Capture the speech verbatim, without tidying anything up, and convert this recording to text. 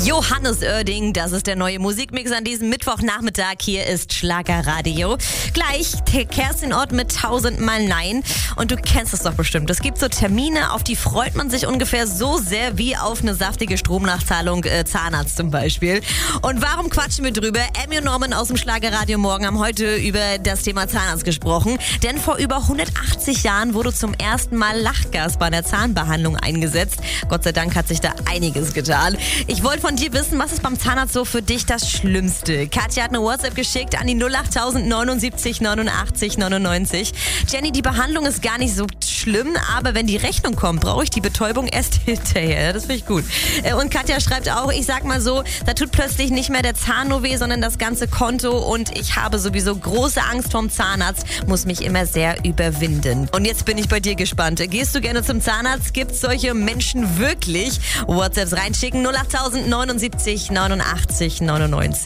Johannes Oerding, das ist der neue Musikmix an diesem Mittwochnachmittag. Hier ist Schlagerradio. Gleich Kerstin Ott mit tausendmal Nein. Und du kennst es doch bestimmt. Es gibt so Termine, auf die freut man sich ungefähr so sehr wie auf eine saftige Stromnachzahlung, äh, Zahnarzt zum Beispiel. Und warum quatschen wir drüber? Emmy und Norman aus dem Schlagerradio Morgen haben heute über das Thema Zahnarzt gesprochen. Denn vor über hundertachtzig Jahren wurde zum ersten Mal Lachgas bei der Zahnbehandlung eingesetzt. Gott sei Dank hat sich da einiges getan. Ich wollte von dir wissen, was ist beim Zahnarzt so für dich das Schlimmste? Katja hat eine WhatsApp geschickt an die null acht neunundsiebzig neunundachtzig neunundneunzig. Jenny, die Behandlung ist gar nicht so schlimm, aber wenn die Rechnung kommt, brauche ich die Betäubung erst hinterher. Das finde ich gut. Und Katja schreibt auch, ich sag mal so, da tut plötzlich nicht mehr der Zahn nur weh, sondern das ganze Konto und ich habe sowieso große Angst vorm Zahnarzt, muss mich immer sehr überwinden. Und jetzt bin ich bei dir gespannt. Gehst du gerne zum Zahnarzt? Gibt es solche Menschen wirklich? WhatsApps reinschicken null acht neunundsiebzig neunundachtzig neunundneunzig.